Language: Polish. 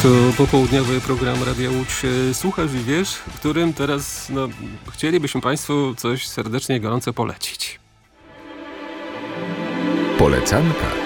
To popołudniowy program Radia Łódź Słuchasz i Wiesz, w którym teraz chcielibyśmy Państwu coś serdecznie gorąco polecić. Polecanka.